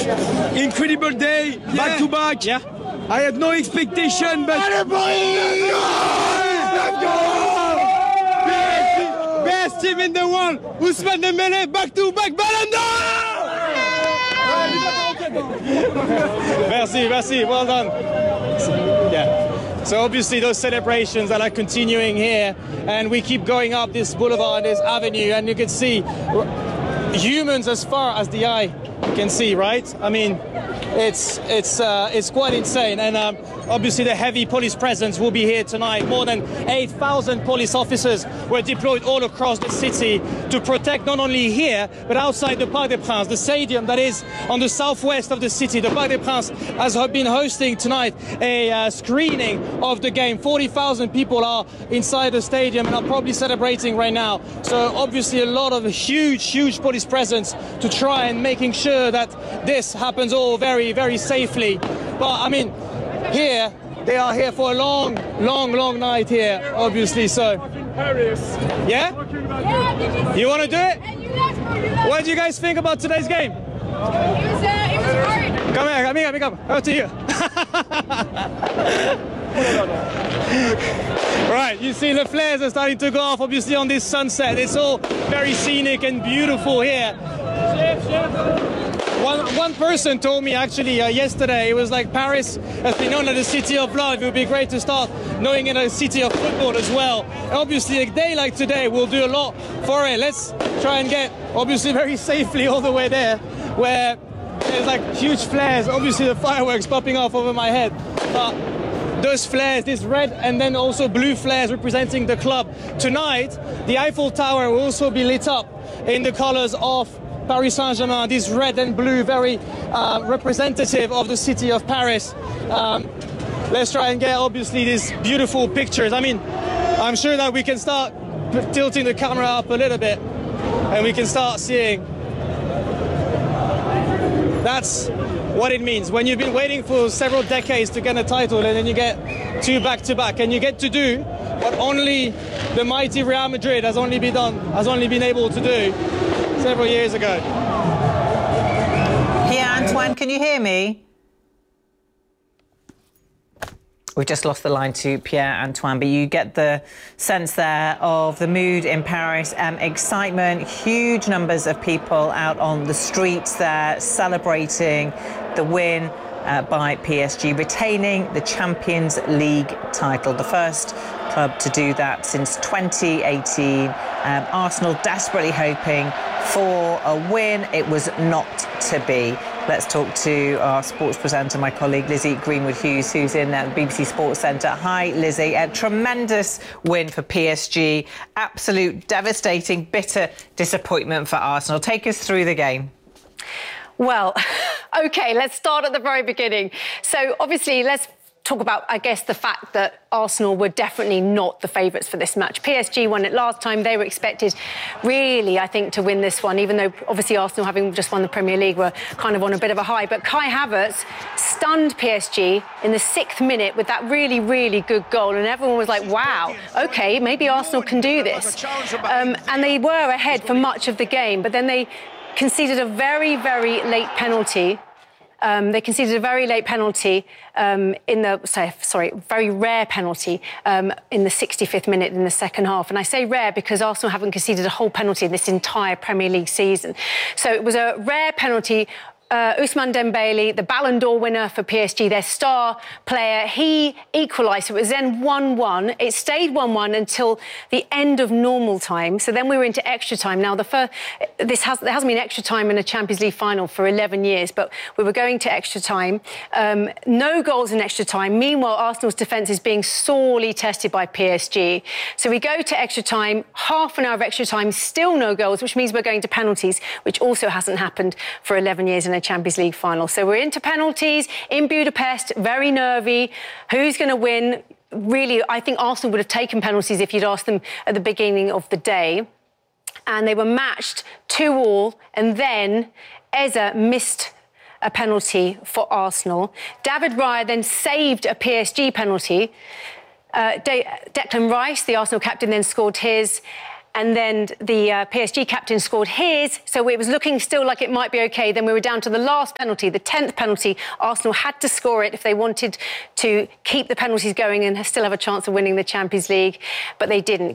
Incredible day, back to back. Yeah. I had no expectation, but Let's go! Best team in the world, Ousmane Dembélé, back to back, Ballon d'Or! Merci, well done. Yeah. So obviously those celebrations are like continuing here, and we keep going up this boulevard, this avenue, and you can see humans as far as the eye can see, right? I mean, it's quite insane, and obviously the heavy police presence will be here tonight. More than 8,000 police officers were deployed all across the city to protect not only here, but outside the Parc des Princes, the stadium that is on the southwest of the city. The Parc des Princes has been hosting tonight a screening of the game. 40,000 people are inside the stadium and are probably celebrating right now. So obviously a lot of huge police presence to try and making sure that this happens all very, very safely. But I mean, here, they are here for a long night here, obviously, so. Paris. Yeah? Yeah, you want to do it? Yeah. What do you guys think about today's game? It was hard. Come here, come. Over to you. Right, you see the flares are starting to go off, obviously, on this sunset. It's all very scenic and beautiful here. One person told me actually yesterday, it was like Paris has been known as the city of love. It would be great to start knowing it as a city of football as well. And obviously a day like today will do a lot for it. Let's try and get obviously very safely all the way there, where there's like huge flares, obviously the fireworks popping off over my head. But those flares, this red and then also blue flares representing the club. Tonight, the Eiffel Tower will also be lit up in the colors of Paris Saint-Germain, this red and blue, very representative of the city of Paris. Let's try and get obviously these beautiful pictures. I mean, I'm sure that we can start tilting the camera up a little bit and we can start seeing. That's what it means when you've been waiting for several decades to get a title and then you get two back-to-back, and you get to do what only the mighty Real Madrid has only been able to do several years ago. Pierre-Antoine, can you hear me? We've just lost the line to Pierre-Antoine, but you get the sense there of the mood in Paris. Excitement, huge numbers of people out on the streets there celebrating the win by PSG, retaining the Champions League title, the first club to do that since 2018. Arsenal desperately hoping for a win. It was not to be. Let's talk to our sports presenter, my colleague Lizzie Greenwood-Hughes, who's in the BBC Sports Centre. Hi, Lizzie. A tremendous win for PSG. Absolute devastating, bitter disappointment for Arsenal. Take us through the game. Well, OK, let's start at the very beginning. So, obviously, let's talk about, I guess, the fact that Arsenal were definitely not the favourites for this match. PSG won it last time. They were expected, really, I think, to win this one, even though, obviously, Arsenal, having just won the Premier League, were kind of on a bit of a high. But Kai Havertz stunned PSG in the 6th minute with that really, really good goal. And everyone was like, wow, OK, maybe Arsenal can do this. And they were ahead for much of the game, but then they conceded a very, very late penalty. They conceded a very late penalty very rare penalty in the 65th minute in the second half. And I say rare because Arsenal haven't conceded a whole penalty in this entire Premier League season. So it was a rare penalty. Ousmane Dembélé, the Ballon d'Or winner for PSG, their star player, he equalised. It was then 1-1. It stayed 1-1 until the end of normal time. So then we were into extra time. Now, there hasn't been extra time in a Champions League final for 11 years, but we were going to extra time. No goals in extra time. Meanwhile, Arsenal's defence is being sorely tested by PSG. So we go to extra time, half an hour of extra time, still no goals, which means we're going to penalties, which also hasn't happened for 11 years in a Champions League final. So we're into penalties in Budapest, very nervy. Who's going to win? Really, I think Arsenal would have taken penalties if you'd asked them at the beginning of the day. And they were matched 2-2. And then Eze missed a penalty for Arsenal. David Raya then saved a PSG penalty. Declan Rice, the Arsenal captain, then scored his. and then the PSG captain scored his, so it was looking still like it might be OK. Then we were down to the last penalty, the 10th penalty. Arsenal had to score it if they wanted to keep the penalties going and still have a chance of winning the Champions League, but they didn't.